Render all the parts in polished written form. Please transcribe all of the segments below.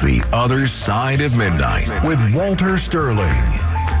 The Other Side of Midnight with Walter Sterling.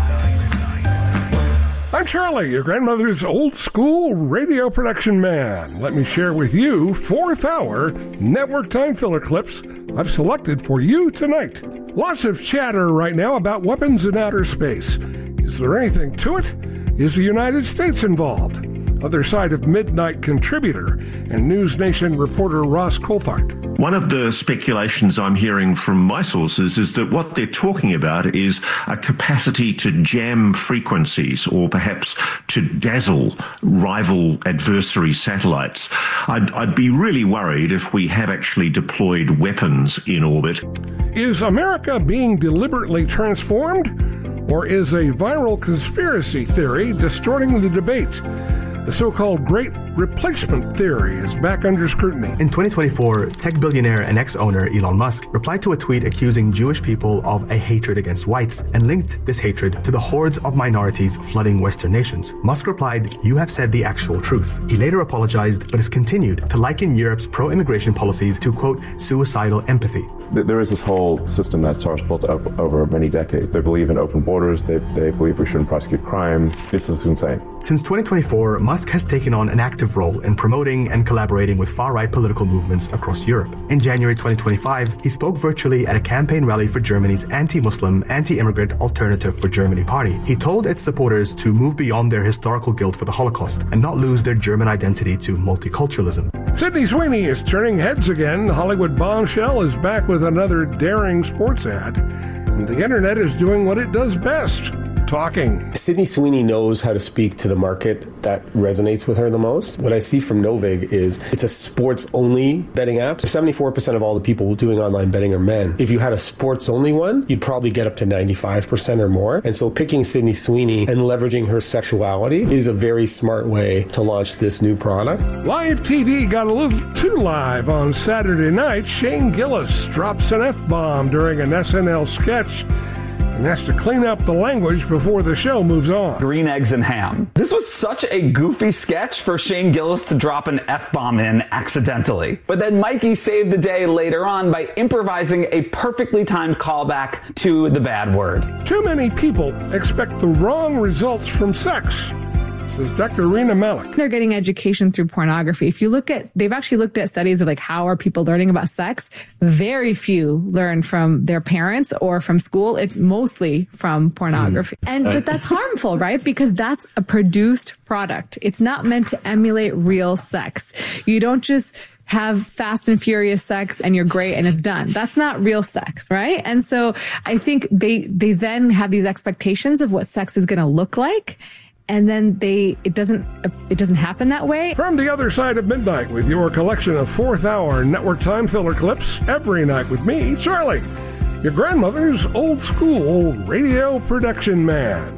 I'm Charlie, your grandmother's old school radio production man. Let me share with you 4th hour network time filler clips I've selected for you tonight. Lots of chatter right now about weapons in outer space. Is there anything to it? Is the United States involved? Other Side of Midnight contributor and News Nation reporter Ross Colfart. One of the speculations I'm hearing from my sources is that what they're talking about is a capacity to jam frequencies or perhaps to dazzle rival adversary satellites. I'd be really worried if we have actually deployed weapons in orbit. Is America being deliberately transformed, or is a viral conspiracy theory distorting the debate? The so-called Great Replacement Theory is back under scrutiny. In 2024, tech billionaire and ex-owner Elon Musk replied to a tweet accusing Jewish people of a hatred against whites and linked this hatred to the hordes of minorities flooding Western nations. Musk replied, "You have said the actual truth." He later apologized, but has continued to liken Europe's pro-immigration policies to, quote, suicidal empathy. There is this whole system that Soros built up over many decades. They believe in open borders. They believe we shouldn't prosecute crime. This is insane. Since 2024, Musk has taken on an active role in promoting and collaborating with far-right political movements across Europe. In January 2025, he spoke virtually at a campaign rally for Germany's anti-Muslim, anti-immigrant Alternative for Germany party. He told its supporters to move beyond their historical guilt for the Holocaust and not lose their German identity to multiculturalism. Sydney Sweeney is turning heads again. The Hollywood bombshell is back with another daring sports ad. And the internet is doing what it does best. Talking. Sydney Sweeney knows how to speak to the market that resonates with her the most. What I see from Novig is it's a sports-only betting app. 74% of all the people doing online betting are men. If you had a sports-only one, you'd probably get up to 95% or more. And so picking Sydney Sweeney and leveraging her sexuality is a very smart way to launch this new product. Live TV got a little too live on Saturday night. Shane Gillis drops an F-bomb during an SNL sketch and has to clean up the language before the show moves on. Green eggs and ham. This was such a goofy sketch for Shane Gillis to drop an F-bomb in accidentally. But then Mikey saved the day later on by improvising a perfectly timed callback to the bad word. Too many people expect the wrong results from sex, says Dr. Rena Malik. They're getting education through pornography. If you look at, they've actually looked at studies of like how are people learning about sex. Very few learn from their parents or from school. It's mostly from pornography. But that's harmful, right? Because that's a produced product. It's not meant to emulate real sex. You don't just have fast and furious sex and you're great and it's done. That's not real sex, right? And so I think they then have these expectations of what sex is going to look like. And then it doesn't happen that way. From the Other Side of Midnight with your collection of 4th hour network time filler clips every night with me, Charlie, your grandmother's old school radio production man.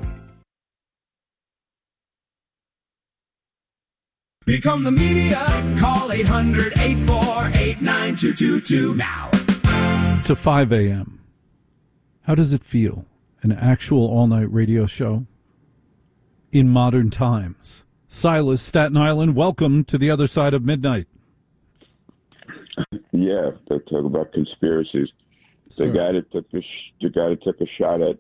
Become the media. Call 800-848-9222 now. To 5 a.m. How does it feel? An actual all-night radio show? In modern times. Silas, Staten Island, welcome to the Other Side of Midnight. Yeah, they talk about conspiracies. The guy that took a shot at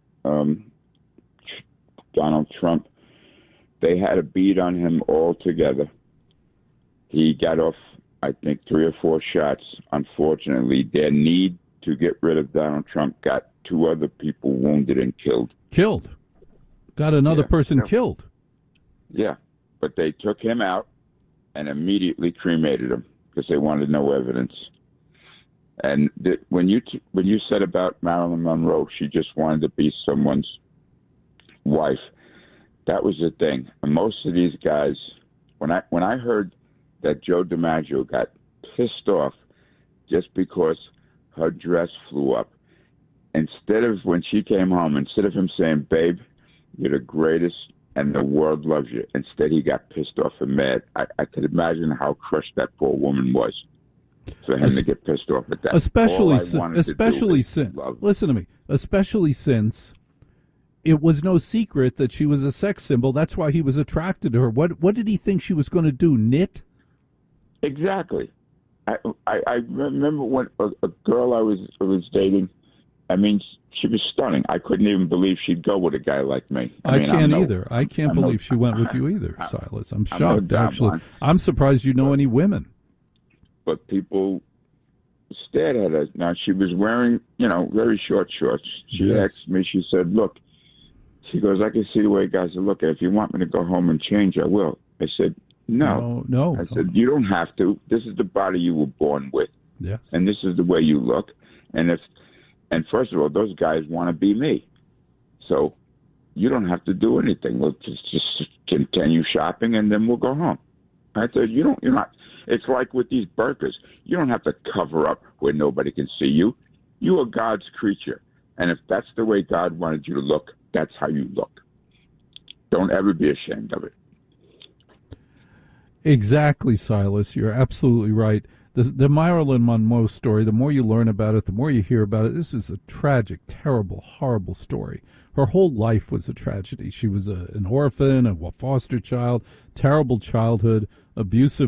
Donald Trump, they had a bead on him altogether. He got off, I think, 3 or 4 shots. Unfortunately, their need to get rid of Donald Trump got 2 other people wounded and killed. Killed? Got another person killed. Yeah, but they took him out and immediately cremated him because they wanted no evidence. And when you said about Marilyn Monroe, she just wanted to be someone's wife. That was the thing. And most of these guys, when I heard that Joe DiMaggio got pissed off just because her dress flew up, instead of when she came home, instead of him saying, "Babe, you're the greatest and the world loves you," instead he got pissed off and mad. I could imagine how crushed that poor woman was for him to get pissed off at that. Especially since, listen to me, especially since it was no secret that she was a sex symbol. That's why he was attracted to her. What did he think she was going to do, knit? Exactly. I remember when a girl I was dating, I mean, she was stunning. I couldn't even believe she'd go with a guy like me. I can't either. I can't believe she went with you either, Silas. I'm shocked, actually. I'm surprised you know any women. But people stared at her. Now, she was wearing, very short shorts. She asked me, she said, look, she goes, I can see the way guys are looking. If you want me to go home and change, I will. I said, no. I said, you don't have to. This is the body you were born with. Yes. And this is the way you look. And first of all, those guys want to be me. So you don't have to do anything. We'll just continue shopping and then we'll go home. I said, you're not, it's like with these burqas. You don't have to cover up where nobody can see you. You are God's creature. And if that's the way God wanted you to look, that's how you look. Don't ever be ashamed of it. Exactly, Silas. You're absolutely right. The Marilyn Monroe story, the more you learn about it, the more you hear about it, this is a tragic, terrible, horrible story. Her whole life was a tragedy. She was an orphan, a foster child, terrible childhood, abusive,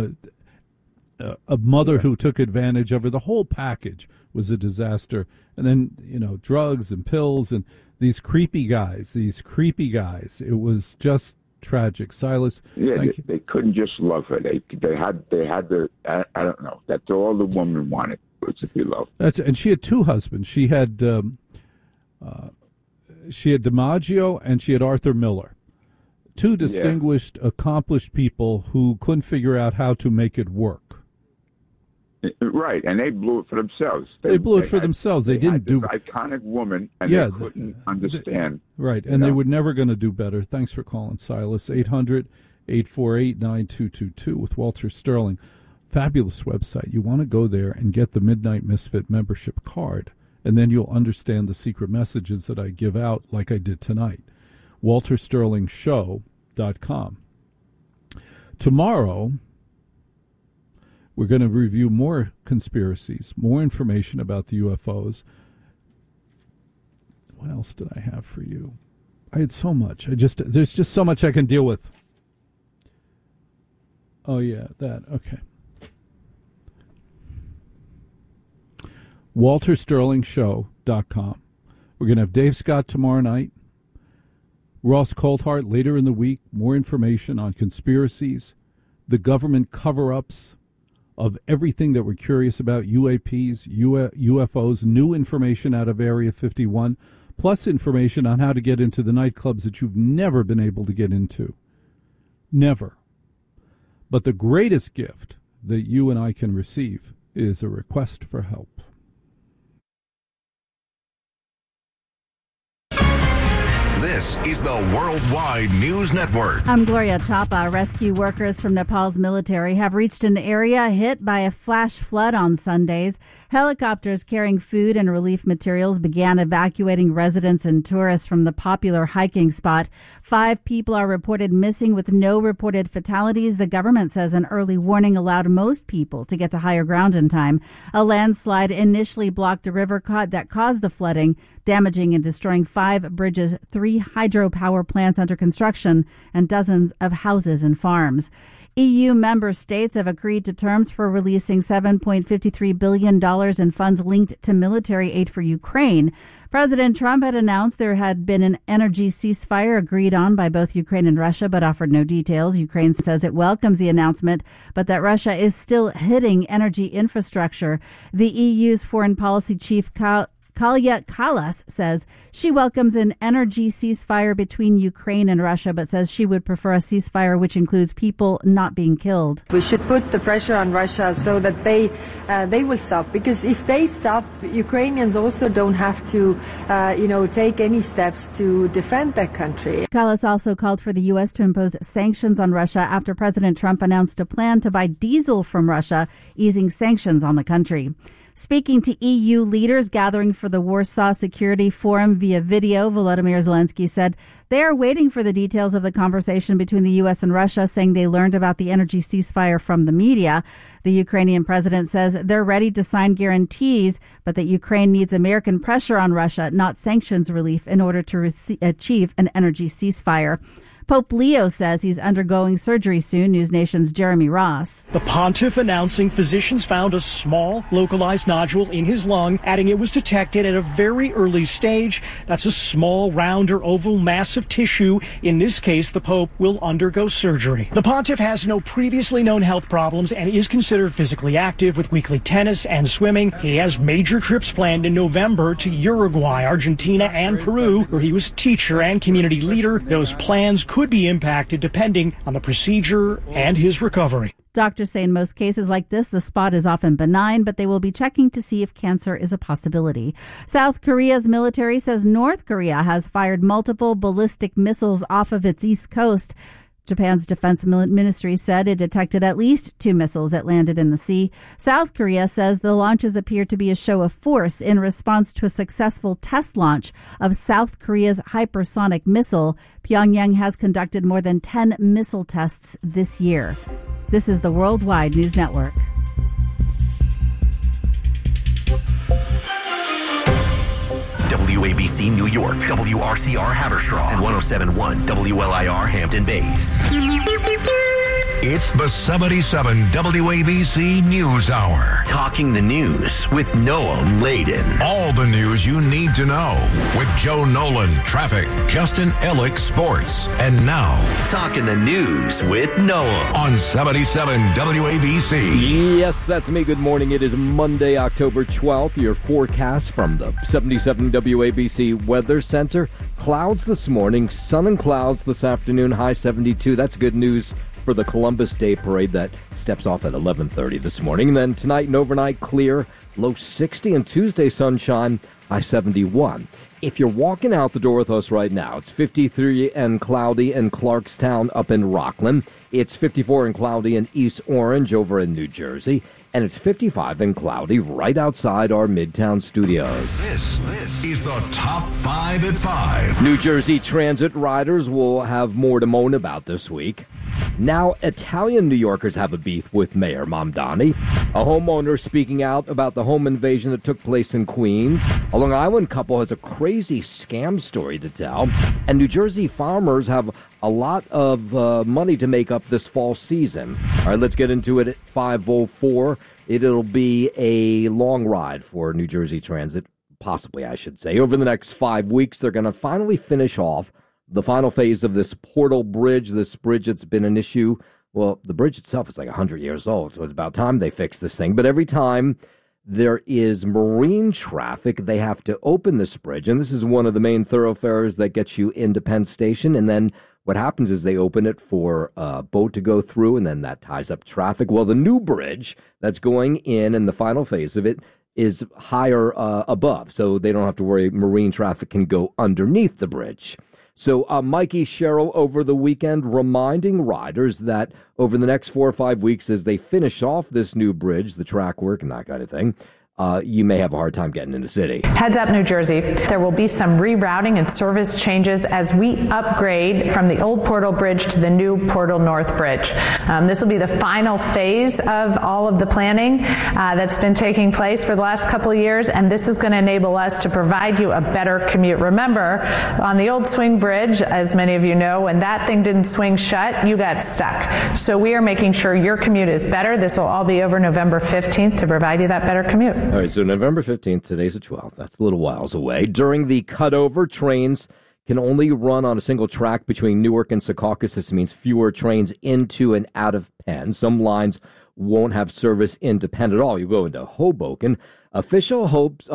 a mother who took advantage of her. The whole package was a disaster. And then, drugs and pills and these creepy guys. It was just tragic. Silas, yeah, they couldn't just love her. They had the I don't know. That's all the woman wanted was to be loved. And she had two husbands. She had DiMaggio and she had Arthur Miller, two distinguished, accomplished people who couldn't figure out how to make it work. Right, and they blew it for themselves. They blew it for themselves. They didn't do iconic woman, and they couldn't understand. Right, and they were never going to do better. Thanks for calling, Silas. 800-848-9222 with Walter Sterling. Fabulous website. You want to go there and get the Midnight Misfit membership card, and then you'll understand the secret messages that I give out, like I did tonight. WalterSterlingShow.com. Tomorrow, we're going to review more conspiracies, more information about the UFOs. What else did I have for you? I had so much. There's just so much I can deal with. Oh, yeah, that. Okay. WalterSterlingShow.com. We're going to have Dave Scott tomorrow night. Ross Coulthart later in the week. More information on conspiracies, the government cover-ups of everything that we're curious about, UAPs, UFOs, new information out of Area 51, plus information on how to get into the nightclubs that you've never been able to get into. Never. But the greatest gift that you and I can receive is a request for help. This is the Worldwide News Network. I'm Gloria Chapa. Rescue workers from Nepal's military have reached an area hit by a flash flood on Sundays. Helicopters carrying food and relief materials began evacuating residents and tourists from the popular hiking spot. 5 people are reported missing with no reported fatalities. The government says an early warning allowed most people to get to higher ground in time. A landslide initially blocked a river that caused the flooding, damaging and destroying 5 bridges, 3 hydropower plants under construction, and dozens of houses and farms. EU member states have agreed to terms for releasing $7.53 billion in funds linked to military aid for Ukraine. President Trump had announced there had been an energy ceasefire agreed on by both Ukraine and Russia, but offered no details. Ukraine says it welcomes the announcement, but that Russia is still hitting energy infrastructure. The EU's foreign policy chief, Kaja Kallas, says she welcomes an energy ceasefire between Ukraine and Russia, but says she would prefer a ceasefire which includes people not being killed. We should put the pressure on Russia so that they will stop, because if they stop, Ukrainians also don't have to, take any steps to defend their country. Kallas also called for the U.S. to impose sanctions on Russia after President Trump announced a plan to buy diesel from Russia, easing sanctions on the country. Speaking to EU leaders gathering for the Warsaw Security Forum via video, Volodymyr Zelensky said they are waiting for the details of the conversation between the U.S. and Russia, saying they learned about the energy ceasefire from the media. The Ukrainian president says they're ready to sign guarantees, but that Ukraine needs American pressure on Russia, not sanctions relief, in order to achieve an energy ceasefire. Pope Leo says he's undergoing surgery soon. News Nation's Jeremy Ross. The pontiff announcing physicians found a small, localized nodule in his lung, adding it was detected at a very early stage. That's a small, round or oval mass of tissue. In this case, the Pope will undergo surgery. The pontiff has no previously known health problems and is considered physically active with weekly tennis and swimming. He has major trips planned in November to Uruguay, Argentina, and Peru, where he was a teacher and community leader. Those plans could be impacted depending on the procedure and his recovery. Doctors say in most cases like this, the spot is often benign, but they will be checking to see if cancer is a possibility. South Korea's military says North Korea has fired multiple ballistic missiles off of its east coast. Japan's defense ministry said it detected at least 2 missiles that landed in the sea. South Korea says the launches appear to be a show of force in response to a successful test launch of South Korea's hypersonic missile. Pyongyang has conducted more than 10 missile tests this year. This is the Worldwide News Network. WABC New York, WRCR Haverstraw, and 107.1 WLIR Hampton Bays. It's the 77 WABC News Hour. Talking the news with Noam Laden. All the news you need to know with Joe Nolan, traffic, Justin Ellick, sports. And now, Talking the news with Noam on 77 WABC. Yes, that's me. Good morning. It is Monday, October 12th. Your forecast from the 77 WABC Weather Center. Clouds this morning, sun and clouds this afternoon, high 72. That's good news for the Columbus Day Parade that steps off at 11:30 this morning. And then tonight and overnight, clear, low 60, and Tuesday sunshine, high 71. If you're walking out the door with us right now, it's 53 and cloudy in Clarkstown up in Rockland. It's 54 and cloudy in East Orange over in New Jersey. And it's 55 and cloudy right outside our Midtown studios. This is the Top 5 at 5. New Jersey Transit riders will have more to moan about this week. Now, Italian New Yorkers have a beef with Mayor Mamdani. A homeowner speaking out about the home invasion that took place in Queens. A Long Island couple has a crazy scam story to tell. And New Jersey farmers have a lot of money to make up this fall season. All right, let's get into it at 5:04. It'll be a long ride for New Jersey Transit, possibly, I should say. Over the next 5 weeks, they're going to finally finish off the final phase of this Portal Bridge, this bridge that's been an issue. Well, the bridge itself is like 100 years old, so it's about time they fix this thing. But every time there is marine traffic, they have to open this bridge. And this is one of the main thoroughfares that gets you into Penn Station. And then what happens is they open it for a boat to go through, and then that ties up traffic. Well, the new bridge that's going in and the final phase of it is higher above, so they don't have to worry marine traffic can go underneath the bridge. So Mikey Sherrill over the weekend reminding riders that over the next 4 or 5 weeks as they finish off this new bridge, the track work and that kind of thing, you may have a hard time getting in the city. Heads up, New Jersey. There will be some rerouting and service changes as we upgrade from the old Portal Bridge to the new Portal North Bridge. This will be the final phase of all of the planning that's been taking place for the last couple of years, and this is going to enable us to provide you a better commute. Remember, on the old swing bridge, as many of you know, when that thing didn't swing shut, you got stuck. So we are making sure your commute is better. This will all be over November 15th to provide you that better commute. All right, so November 15th, today's the 12th. That's a little whiles away. During the cutover, trains can only run on a single track between Newark and Secaucus. This means fewer trains into and out of Penn. Some lines won't have service into Penn at all. You go into Hoboken. Officials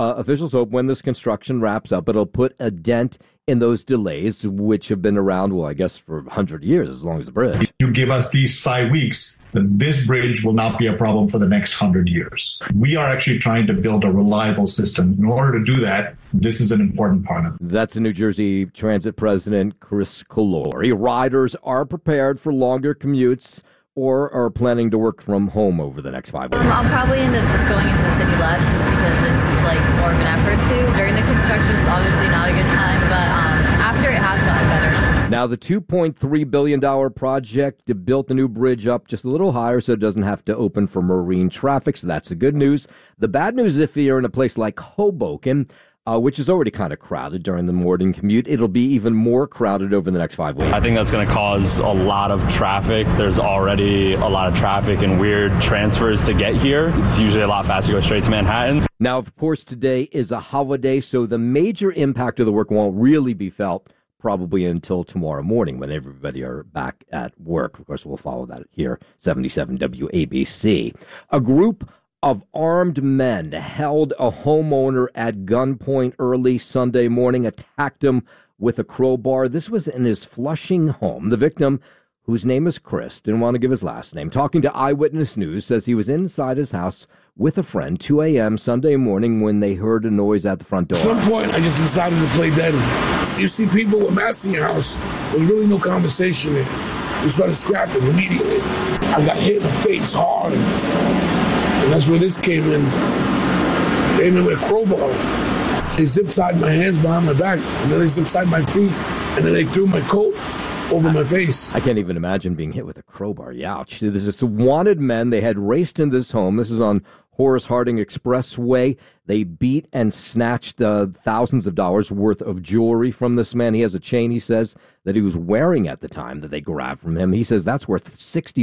hope when this construction wraps up, it'll put a dent in those delays, which have been around, well, I guess for 100 years, as long as the bridge. You give us these 5 weeks, then this bridge will not be a problem for the next 100 years. We are actually trying to build a reliable system. In order to do that, this is an important part of it. That's New Jersey Transit President Chris Calori. Riders are prepared for longer commutes or are planning to work from home over the next 5 weeks. I'll probably end up just going into the city less just because it's like more of an effort to. During the construction, it's obviously not a good time, but after it has gotten better. Now, the $2.3 billion project to build the new bridge up just a little higher so it doesn't have to open for marine traffic. So that's the good news. The bad news, if you're in a place like Hoboken, which is already kind of crowded during the morning commute. It'll be even more crowded over the next 5 weeks. I think that's going to cause a lot of traffic. There's already a lot of traffic and weird transfers to get here. It's usually a lot faster to go straight to Manhattan. Now, of course, today is a holiday, so the major impact of the work won't really be felt probably until tomorrow morning when everybody are back at work. Of course, we'll follow that here, 77 WABC. A group of armed men held a homeowner at gunpoint early Sunday morning, attacked him with a crowbar. This was in his Flushing home. The victim, whose name is Chris, didn't want to give his last name, talking to Eyewitness News, says he was inside his house with a friend 2 a.m. Sunday morning when they heard a noise at the front door. At some point, I just decided to play dead. You see people with masks in your house, there's really no conversation there. You started scrapping immediately. I got hit in the face hard. And that's where this came in. Came in with a crowbar. They zip-tied my hands behind my back, and then they zip-tied my feet, and then they threw my coat over my face. I can't even imagine being hit with a crowbar. Ouch. There's this wanted men. They had raced into this home. This is on Horace Harding Expressway. They beat and snatched thousands of dollars worth of jewelry from this man. He has a chain, he says, that he was wearing at the time that they grabbed from him. He says that's worth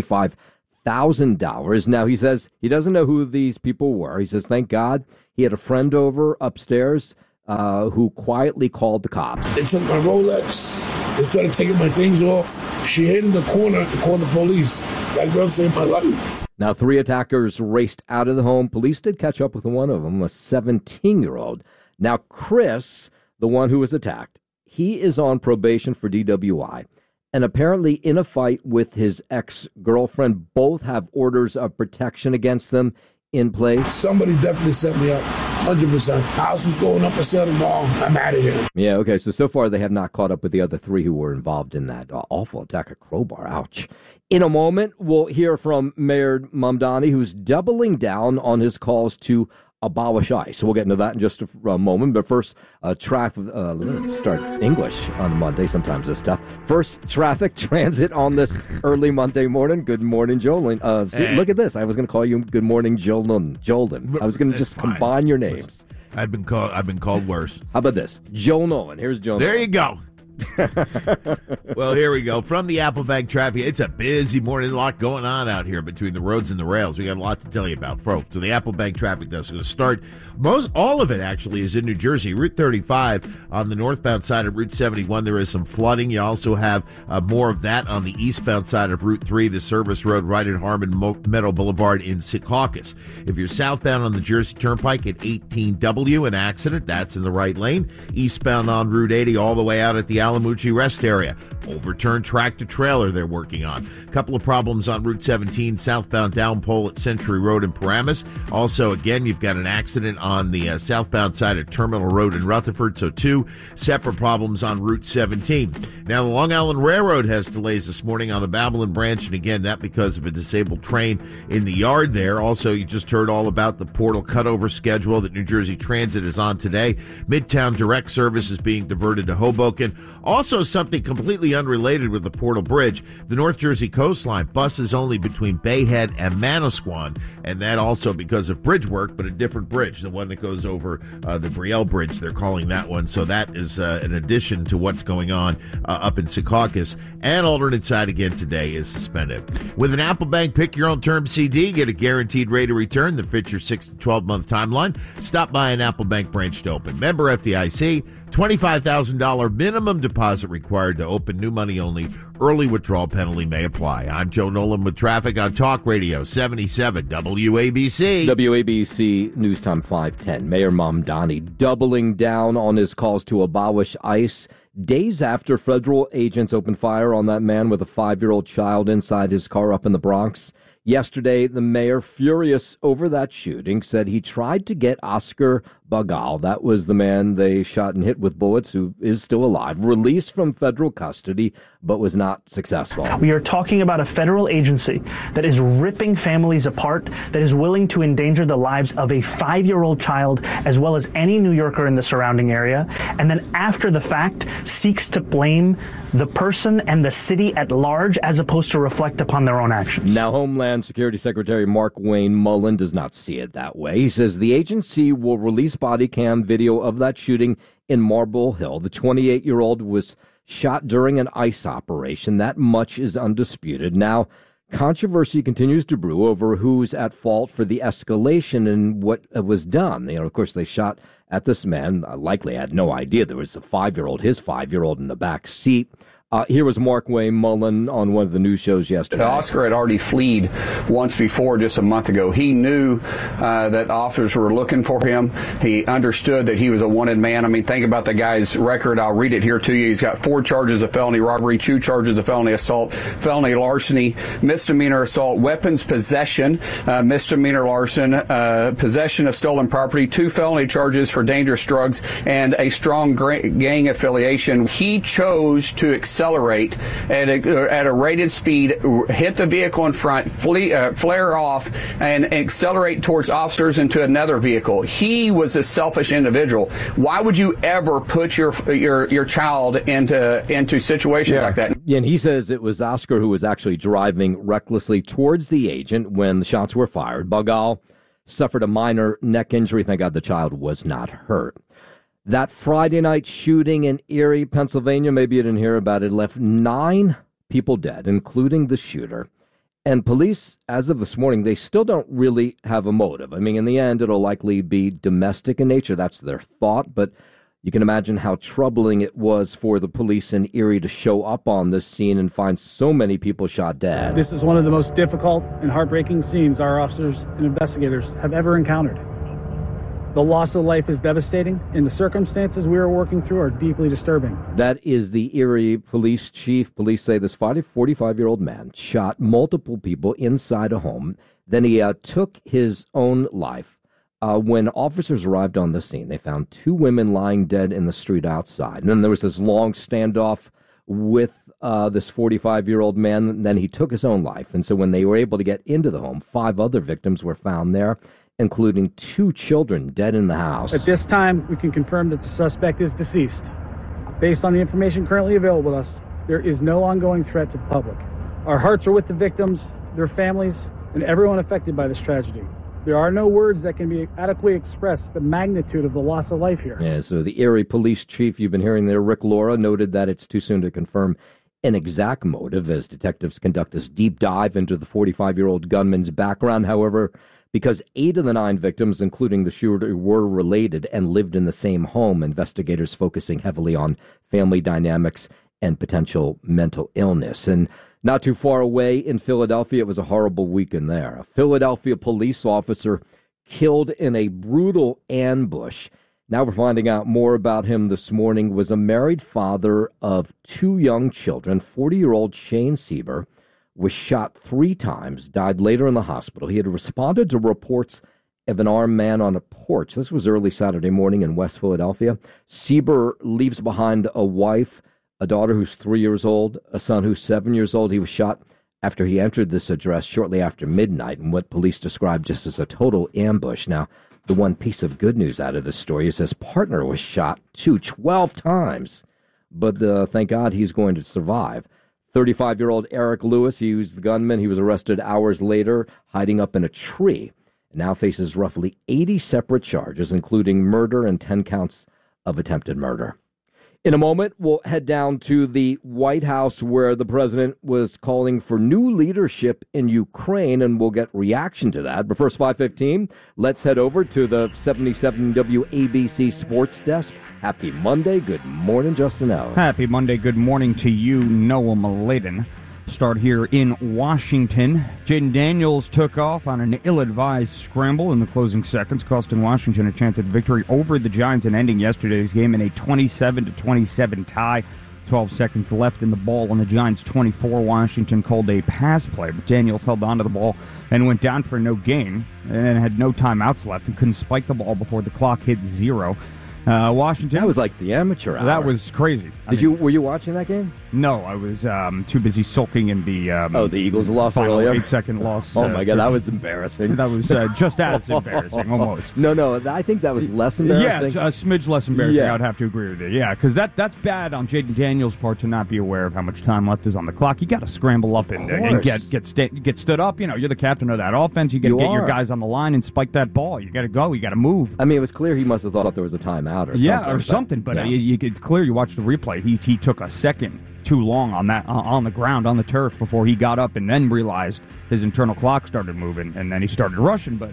$65,000. Now, he says he doesn't know who these people were. He says, thank God he had a friend over upstairs who quietly called the cops. They took my Rolex. They started taking my things off. She hid in the corner to call the police. That girl saved my life. Now, 3 attackers raced out of the home. Police did catch up with one of them, a 17-year-old. Now, Chris, the one who was attacked, he is on probation for DWI. And apparently in a fight with his ex-girlfriend, both have orders of protection against them in place. Somebody definitely set me up, 100%. House was going up for sale tomorrow. I'm out of here. Yeah, okay, so far they have not caught up with the other 3 who were involved in that awful attack, a crowbar. Ouch. In a moment, we'll hear from Mayor Mamdani, who's doubling down on his calls to abolish ICE. We'll get into that in just a moment. But first, let's start English on Monday. Sometimes this stuff. First, traffic transit on this early Monday morning. Good morning, Jolene. Look at this. I was going to call you Good Morning, Jolden. I was going to just combine your names. I've been called worse. How about this? Joe Nolan. Here's Joe There Nolan. you go. Well, here we go. From the Applebank traffic, it's a busy morning. A lot going on out here between the roads and the rails. We got a lot to tell you about. So the Applebank traffic is going to start. All of it actually is in New Jersey. Route 35 on the northbound side of Route 71. There is some flooding. You also have more of that on the eastbound side of Route 3, the service road right at Harmon Meadow Boulevard in Secaucus. If you're southbound on the Jersey Turnpike at 18W, an accident, that's in the right lane. Eastbound on Route 80 all the way out at the Alamucci Rest Area. Overturned tractor-trailer they're working on. A couple of problems on Route 17, southbound downpole at Century Road in Paramus. Also, again, you've got an accident on the southbound side of Terminal Road in Rutherford, so 2 separate problems on Route 17. Now, the Long Island Railroad has delays this morning on the Babylon branch, and again, that because of a disabled train in the yard there. Also, you just heard all about the portal cutover schedule that New Jersey Transit is on today. Midtown Direct service is being diverted to Hoboken. Also, something completely unrelated with the Portal Bridge, the North Jersey coastline, buses only between Bay Head and Manasquan, and that also because of bridge work, but a different bridge, the one that goes over the Brielle Bridge, they're calling that one. So that is an addition to what's going on up in Secaucus. And alternate side again today is suspended. With an Applebank Pick Your Own Term CD, get a guaranteed rate of return that fits your 6 to 12-month timeline. Stop by an Applebank branch to open. Member FDIC, $25,000 minimum deposit required to open. New money only. Early withdrawal penalty may apply. I'm Joe Nolan with traffic on Talk Radio 77 WABC. WABC News Time 510. Mayor Mamdani doubling down on his calls to abolish ICE days after federal agents opened fire on that man with a 5-year-old child inside his car up in the Bronx. Yesterday, the mayor, furious over that shooting, said he tried to get Oscar Bagal, that was the man they shot and hit with bullets, who is still alive, released from federal custody, but was not successful. We are talking about a federal agency that is ripping families apart, that is willing to endanger the lives of a 5-year-old child, as well as any New Yorker in the surrounding area, and then after the fact seeks to blame the person and the city at large, as opposed to reflect upon their own actions. Now, Homeland Security Secretary Mark Wayne Mullen does not see it that way. He says the agency will release body cam video of that shooting in Marble Hill. The 28-year-old was shot during an ICE operation. That much is undisputed. Now, controversy continues to brew over who's at fault for the escalation and what was done. Of course, they shot at this man. Likely had no idea there was his 5-year-old in the back seat. Here was Mark Wayne Mullen on one of the news shows yesterday. Oscar had already fled once before, just a month ago. He knew that officers were looking for him. He understood that he was a wanted man. I mean, think about the guy's record. I'll read it here to you. He's got 4 charges of felony robbery, 2 charges of felony assault, felony larceny, misdemeanor assault, weapons possession, misdemeanor larceny, possession of stolen property, 2 felony charges for dangerous drugs, and a strong gang affiliation. He chose to accelerate at a rated speed, hit the vehicle in front, flare off, and accelerate towards officers into another vehicle. He was a selfish individual. Why would you ever put your child into situations like that? Yeah, and he says it was Oscar who was actually driving recklessly towards the agent when the shots were fired. Bagal suffered a minor neck injury. Thank God the child was not hurt. That Friday night shooting in Erie, Pennsylvania, maybe you didn't hear about it, left 9 people dead, including the shooter. And police, as of this morning, they still don't really have a motive. I mean, in the end, it'll likely be domestic in nature. That's their thought. But you can imagine how troubling it was for the police in Erie to show up on this scene and find so many people shot dead. This is one of the most difficult and heartbreaking scenes our officers and investigators have ever encountered. The loss of life is devastating, and the circumstances we are working through are deeply disturbing. That is the Erie police chief. Police say this 45-year-old man shot multiple people inside a home. Then he took his own life. When officers arrived on the scene, they found 2 women lying dead in the street outside. And then there was this long standoff with this 45-year-old man. And then he took his own life. And so when they were able to get into the home, 5 other victims were found there, including 2 children dead in the house. At this time, we can confirm that the suspect is deceased. Based on the information currently available to us, there is no ongoing threat to the public. Our hearts are with the victims, their families, and everyone affected by this tragedy. There are no words that can be adequately express the magnitude of the loss of life here. Yeah, so the Erie police chief you've been hearing there, Rick Laura, noted that it's too soon to confirm an exact motive as detectives conduct this deep dive into the 45-year-old gunman's background. However, because 8 of the 9 victims, including the shooter, were related and lived in the same home, investigators focusing heavily on family dynamics and potential mental illness. And not too far away in Philadelphia, it was a horrible weekend there. A Philadelphia police officer killed in a brutal ambush. Now we're finding out more about him this morning. Was a married father of 2 young children. 40-year-old Shane Sieber was shot 3 times, died later in the hospital. He had responded to reports of an armed man on a porch. This was early Saturday morning in West Philadelphia. Sieber leaves behind a wife, a daughter who's 3 years old, a son who's 7 years old. He was shot after he entered this address shortly after midnight in what police described just as a total ambush. Now, the one piece of good news out of this story is his partner was shot 12 times. But thank God he's going to survive. 35-year-old Eric Lewis, he was the gunman. He was arrested hours later, hiding up in a tree, and now faces roughly 80 separate charges, including murder and 10 counts of attempted murder. In a moment, we'll head down to the White House where the president was calling for new leadership in Ukraine, and we'll get reaction to that. But first, 5:15, let's head over to the 77 WABC Sports Desk. Happy Monday. Good morning, Justin Allen. Happy Monday. Good morning to you, Noah Maladen. Start here in Washington. Jaden Daniels took off on an ill-advised scramble in the closing seconds, costing Washington a chance at victory over the Giants and ending yesterday's game in a 27-27 tie. 12 seconds left in the ball on the Giants' 24. Washington called a pass play, but Daniels held onto the ball and went down for no gain and had no timeouts left and couldn't spike the ball before the clock hit 0. Washington. That was like the amateur hour. That was crazy. Were you watching that game? No, I was too busy sulking in the the Eagles lost final earlier. 8-second loss. Oh my God, that was embarrassing. That was just as embarrassing, almost. No, I think that was less embarrassing. Yeah, a smidge less embarrassing. Yeah. I'd have to agree with you. Yeah, because that's bad on Jaden Daniels' part to not be aware of how much time left is on the clock. You got to scramble up and get stood up. You know, you're the captain of that offense. You got to get your guys on the line and spike that ball. You got to go. You got to move. I mean, it was clear he must have thought there was a timeout or something. Yeah, or something. But it's clear. You watch the replay. He took a second too long on that on the ground on the turf before he got up and then realized his internal clock started moving and then he started rushing. But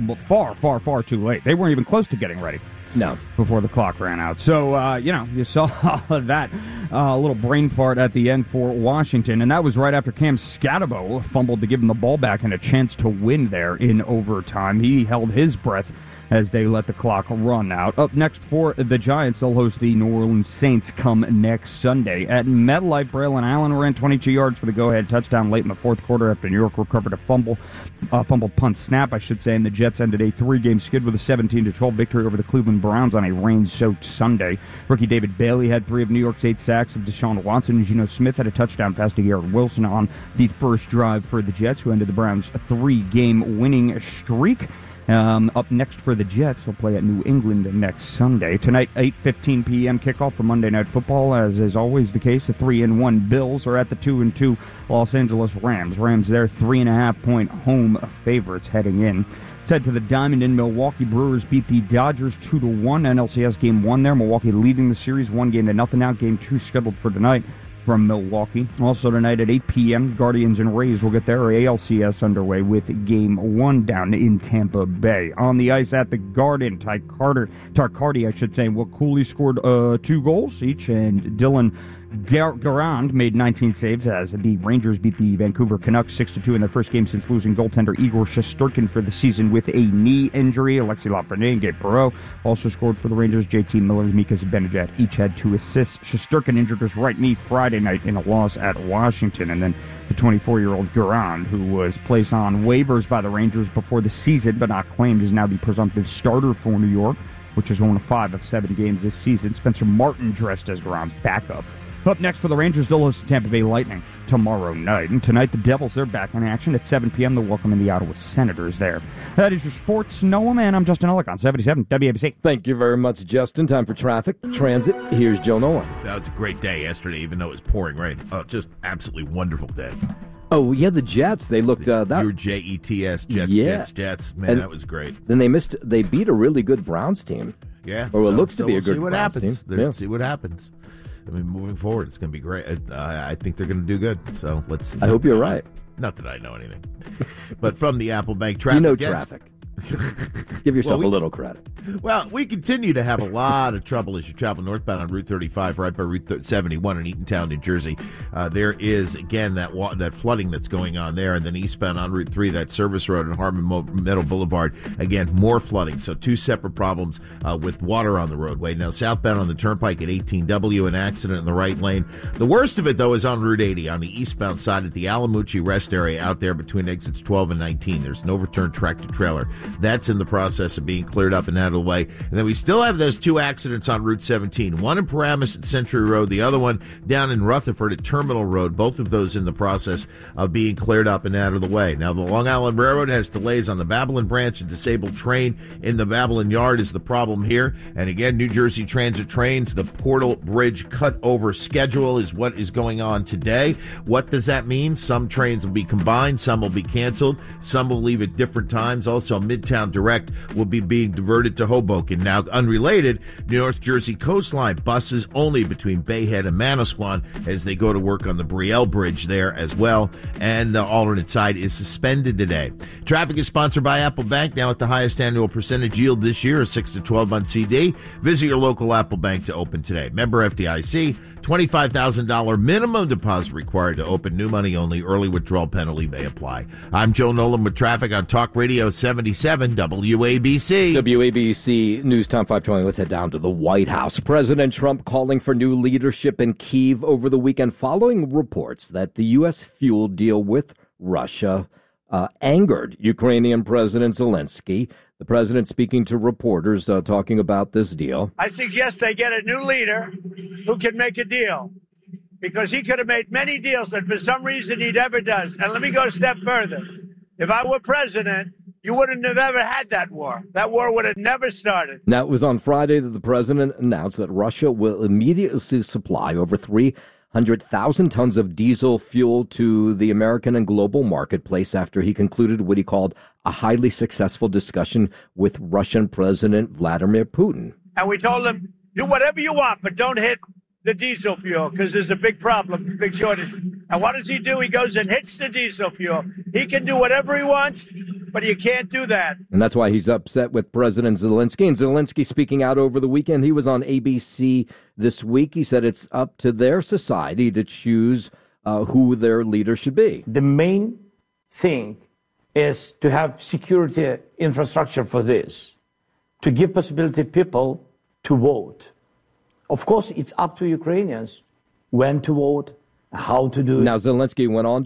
far too late. They weren't even close to getting ready. No, before the clock ran out. So you saw that little brain fart at the end for Washington, and that was right after Cam Scatabo fumbled to give him the ball back and a chance to win there in overtime. He held his breath as they let the clock run out. Up next for the Giants, they'll host the New Orleans Saints come next Sunday. At MetLife, Braylon Allen ran 22 yards for the go-ahead touchdown late in the fourth quarter after New York recovered a fumble punt snap, and the Jets ended a 3-game skid with a 17-12 victory over the Cleveland Browns on a rain-soaked Sunday. Rookie David Bailey had 3 of New York's 8 sacks, and Deshaun Watson and Geno Smith had a touchdown pass to Garrett Wilson on the first drive for the Jets, who ended the Browns' 3-game winning streak. Up next for the Jets, they'll play at New England next Sunday. Tonight, 8:15 p.m. kickoff for Monday Night Football. As is always the case, the 3-1 Bills are at the 2-2 Los Angeles Rams. Rams, they're 3.5-point home favorites heading in. Let's head to the Diamond in Milwaukee. Brewers beat the Dodgers 2-1. NLCS Game 1 there. Milwaukee leading the series 1-0 now. Game 2 scheduled for tonight from Milwaukee. Also tonight at 8 p.m., Guardians and Rays will get their ALCS underway with Game 1 down in Tampa Bay. On the ice at the Garden, Tarcardi, Will Cooley scored 2 goals each, and Dylan Garand made 19 saves as the Rangers beat the Vancouver Canucks 6-2 in their first game since losing goaltender Igor Shesterkin for the season with a knee injury. Alexis Lafreniere and Gabe Perreault also scored for the Rangers. JT Miller and Mika Zibanejad each had 2 assists. Shesterkin injured his right knee Friday night in a loss at Washington, and then the 24-year-old Garand, who was placed on waivers by the Rangers before the season but not claimed, is now the presumptive starter for New York, which has won 5 of 7 games this season. Spencer Martin dressed as Garand's backup. Up next for the Rangers, they'll host the Tampa Bay Lightning tomorrow night. And tonight, the Devils, they're back in action at 7 p.m. They'll welcome in the Ottawa Senators there. That is your sports, Noam, and I'm Justin Ellick on 77 WABC. Thank you very much, Justin. Time for traffic, transit. Here's Joe Nolan. That was a great day yesterday, even though it was pouring rain. Oh, just absolutely wonderful day. Oh, yeah, the Jets, they looked... Your Jets, Jets. Man, and that was great. Then they beat a really good Browns team. Yeah. Or it looks to be a good Browns team. Yeah. See what happens. I mean, moving forward, it's going to be great. I think they're going to do good. So let's. I hope you're right. Not that I know anything, but from the Apple Bank traffic, traffic. Give yourself a little credit. Well, we continue to have a lot of trouble as you travel northbound on Route 35, right by Route 71 in Eatontown, New Jersey. There is, again, that flooding that's going on there. And then eastbound on Route 3, that service road and Harmon Meadow Boulevard, again, more flooding. So 2 separate problems with water on the roadway. Now, southbound on the Turnpike at 18W, an accident in the right lane. The worst of it, though, is on Route 80 on the eastbound side at the Alamucci rest area out there between exits 12 and 19. There's an overturned tractor-trailer. That's in the process of being cleared up and out of the way. And then we still have those 2 accidents on Route 17. One in Paramus at Century Road, the other one down in Rutherford at Terminal Road. Both of those in the process of being cleared up and out of the way. Now, the Long Island Railroad has delays on the Babylon branch. A disabled train in the Babylon yard is the problem here. And again, New Jersey Transit trains, the Portal Bridge cut-over schedule is what is going on today. What does that mean? Some trains will be combined, some will be canceled, some will leave at different times. Also, Midtown Direct will be being diverted to Hoboken. Now, unrelated, North Jersey coastline buses only between Bayhead and Manasquan as they go to work on the Brielle Bridge there as well. And the alternate side is suspended today. Traffic is sponsored by Apple Bank, now at the highest annual percentage yield this year, a 6 to 12-month CD. Visit your local Apple Bank to open today. Member FDIC. $25,000 minimum deposit required to open. New money only. Early withdrawal penalty may apply. I'm Joe Nolan with traffic on Talk Radio 77 WABC. WABC News Time 520. Let's head down to the White House. President Trump calling for new leadership in Kyiv over the weekend following reports that the U.S. fuel deal with Russia angered Ukrainian President Zelensky. The president speaking to reporters talking about this deal. I suggest they get a new leader who can make a deal. because he could have made many deals that for some reason he never does. And let me go a step further. If I were president, you wouldn't have ever had that war. That war would have never started. Now, it was on Friday that the president announced that Russia will immediately supply over 300,000 tons of diesel fuel to the American and global marketplace after he concluded what he called a highly successful discussion with Russian President Vladimir Putin. And we told him, do whatever you want, but don't hit the diesel fuel because there's a big problem, big shortage. And what does he do? He goes and hits the diesel fuel. He can do whatever he wants, but you can't do that. And that's why he's upset with President Zelensky. And Zelensky speaking out over the weekend. He was on ABC this week. He said it's up to their society to choose who their leader should be. The main thing is to have security infrastructure for this, to give possibility people to vote. Of course, it's up to Ukrainians when to vote, how to do it. Now, Zelensky went on